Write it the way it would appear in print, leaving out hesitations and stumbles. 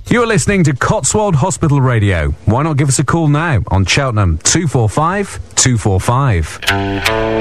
You are listening to Cotswold Hospital Radio. Why not give us a call now on Cheltenham 245 245.